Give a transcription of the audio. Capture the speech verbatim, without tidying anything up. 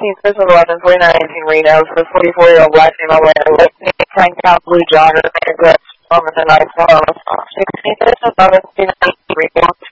sixteenth, this is eleven forty-nine nineteen Reno for a forty-four-year-old black female wearing a tank top, blue jogger, and grips on the night phone. sixteenth, this is eleven forty-nine nineteen Reno